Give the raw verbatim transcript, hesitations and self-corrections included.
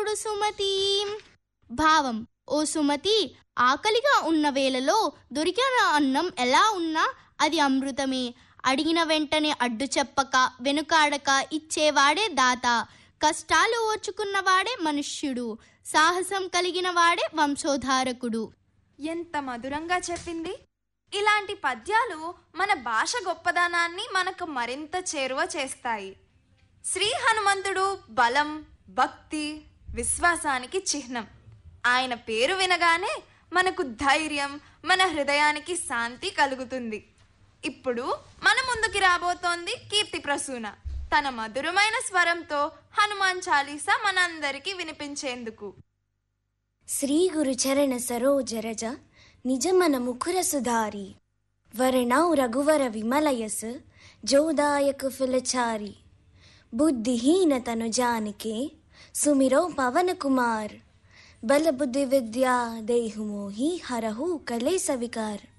చూడు సుమతి. భావం: ఓ సుమతి, ఆకలిగా ఉన్న వేళలో దొరికిన అన్నం ఎలా ఉన్నా అది అమృతమే. అడిగిన వెంటనే అడ్డు చెప్పక వెనుకాడక ఇచ్చేవాడే దాత. కష్టాలు ఓర్చుకున్నవాడే మనుష్యుడు. సాహసం కలిగిన వాడే వంశోద్ధారకుడు. ఎంత మధురంగా చెప్పింది. ఇలాంటి పద్యాలు మన భాష గొప్పదనాన్ని మనకు మరింత చేరువ చేస్తాయి. శ్రీ హనుమంతుడు బలం, భక్తి, విశ్వాసానికి చిహ్నం. ఆయన పేరు వినగానే మనకు ధైర్యం, మన హృదయానికి శాంతి కలుగుతుంది. ఇప్పుడు మన ముందుకి రాబోతోంది కీర్తి ప్రసూన తన మధురమైన స్వరంతో హనుమాన్ చాలీసా మనందరికీ వినిపించేందుకు. శ్రీ గురు చరణ సరోజరజ నిజమన ముఖుర సుధారి వరణౌ రఘువర విమలయస్ జోదాయక ఫులచారి బుద్ధిహీన తను జానకే సుమిరో పవన కుమార్ బల బుద్ధి విద్యా దేహు మోహి హరహు కలేస వికార్.